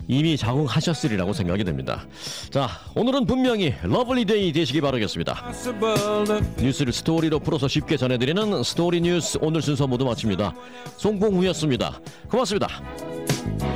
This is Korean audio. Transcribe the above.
이미 적응하셨으리라고 생각이 됩니다. 자, 오늘은 분명히 러블리데이 되시기 바라겠습니다. 뉴스를 스토리로 풀어서 쉽게 전해드리는 스토리 뉴스 오늘 순서 모두 마칩니다. 송봉우였습니다. 고맙습니다.